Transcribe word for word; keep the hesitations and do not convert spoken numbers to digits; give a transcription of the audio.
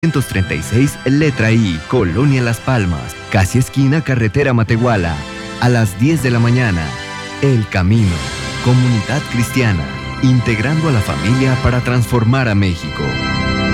ciento treinta y seis, letra I, Colonia Las Palmas, casi esquina Carretera Matehuala. A las diez de la mañana. El Camino, comunidad cristiana, integrando a la familia para transformar a México.